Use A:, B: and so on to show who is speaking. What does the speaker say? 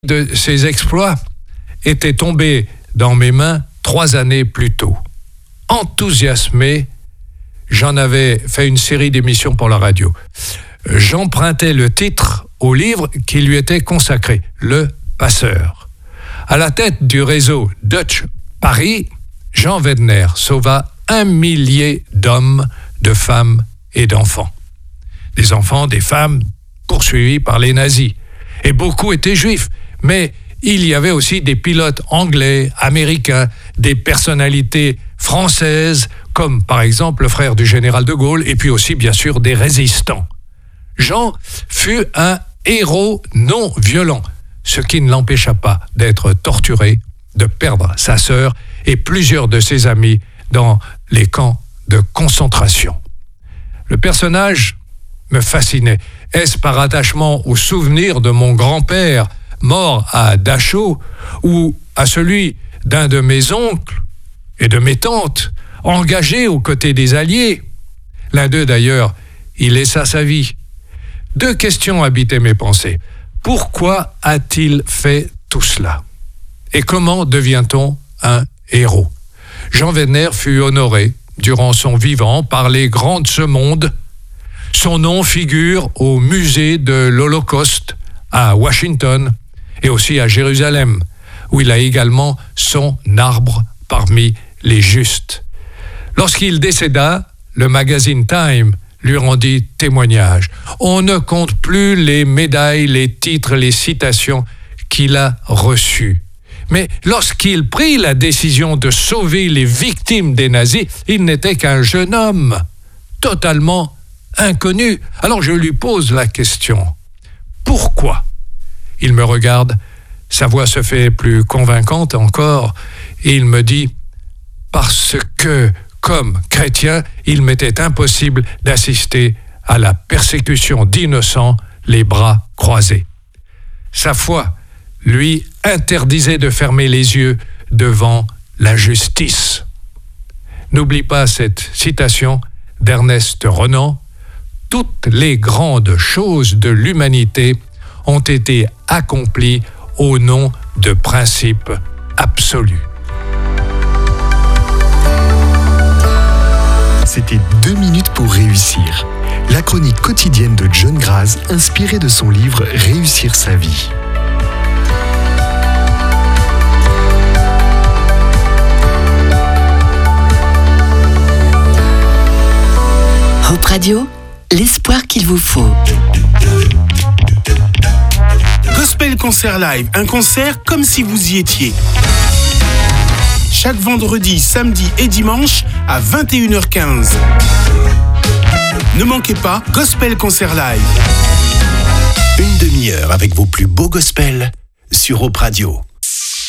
A: de ses exploits était tombé dans mes mains 3 années plus tôt. Enthousiasmé, j'en avais fait une série d'émissions pour la radio. J'empruntais le titre au livre qui lui était consacré, Le Passeur. À la tête du réseau Dutch Paris, Jean Wedner sauva 1 millier d'hommes, de femmes et d'enfants. Des enfants, des femmes poursuivis par les nazis. Et beaucoup étaient juifs, mais il y avait aussi des pilotes anglais, américains, des personnalités françaises, comme par exemple le frère du général de Gaulle, et puis aussi bien sûr des résistants. Jean fut un héros non violent, ce qui ne l'empêcha pas d'être torturé, de perdre sa sœur et plusieurs de ses amis dans les camps de concentration. Le personnage me fascinait. Est-ce par attachement au souvenir de mon grand-père, mort à Dachau, ou à celui d'un de mes oncles et de mes tantes, engagés aux côtés des Alliés? L'un d'eux, d'ailleurs, y laissa sa vie. 2 questions habitaient mes pensées. Pourquoi a-t-il fait tout cela? Et comment devient-on un héros? Jean Wedner fut honoré, durant son vivant, par les grands de ce monde. Son nom figure au musée de l'Holocauste à Washington et aussi à Jérusalem, où il a également son arbre parmi les justes. Lorsqu'il décéda, le magazine Time lui rendit témoignage. On ne compte plus les médailles, les titres, les citations qu'il a reçues. Mais lorsqu'il prit la décision de sauver les victimes des nazis, il n'était qu'un jeune homme, totalement inconnu. Alors je lui pose la question. Pourquoi? Il me regarde, sa voix se fait plus convaincante encore, et il me dit « Parce que, comme chrétien, il m'était impossible d'assister à la persécution d'innocents, les bras croisés. » Sa foi lui interdisait de fermer les yeux devant la justice. N'oublie pas cette citation d'Ernest Renan. Toutes les grandes choses de l'humanité ont été accomplies au nom de principes absolus.
B: C'était 2 minutes pour réussir. La chronique quotidienne de John Graz, inspirée de son livre Réussir sa vie.
C: Hope Radio, l'espoir qu'il vous faut.
D: Gospel Concert Live, un concert comme si vous y étiez. Chaque vendredi, samedi et dimanche à 21h15. Ne manquez pas Gospel Concert Live.
E: Une demi-heure avec vos plus beaux gospels sur Hope Radio.